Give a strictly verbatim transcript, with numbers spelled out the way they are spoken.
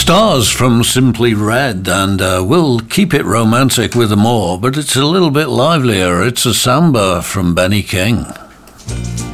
Stars from Simply Red, and uh, we'll keep it romantic with more, but it's a little bit livelier. It's a samba from Benny King.